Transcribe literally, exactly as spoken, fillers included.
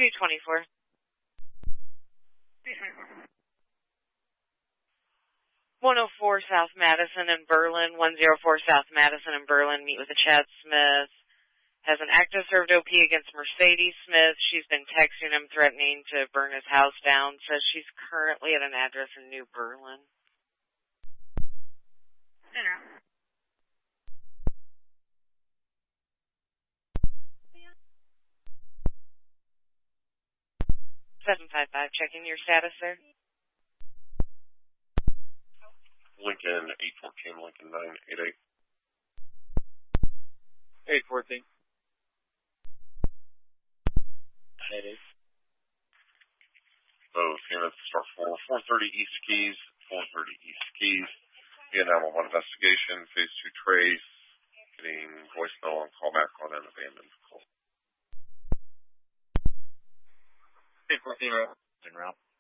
two twenty-four. one oh four South Madison in Berlin. one oh four South Madison in Berlin. Meet with a Chad Smith. Has an active served O P against Mercedes Smith. She's been texting him, threatening to burn his house down. Says she's currently at an address in New Berlin. Center. seven five five, checking your status, sir. Lincoln eight fourteen, Lincoln nine eight eight. eight fourteen. eight eight. Both units start for four thirty East Keys, four thirty East Keys. Vietnam one investigation, phase two trace, getting voicemail on callback on an abandoned call. eight fourteen, route. En route.